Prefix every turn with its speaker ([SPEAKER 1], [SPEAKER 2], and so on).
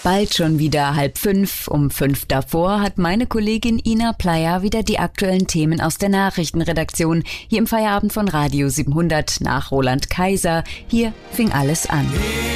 [SPEAKER 1] Bald schon wieder 4:30. Um 5 davor hat meine Kollegin Ina Pleyer wieder die aktuellen Themen aus der Nachrichtenredaktion hier im Feierabend von Radio 700 nach Roland Kaiser. Hier fing alles an.